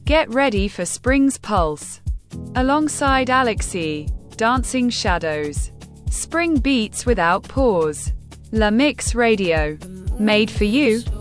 Get ready for spring's pulse. Alongside Alexi, Dancing Shadows. Spring beats without pause. La Mix Radio. Made for you,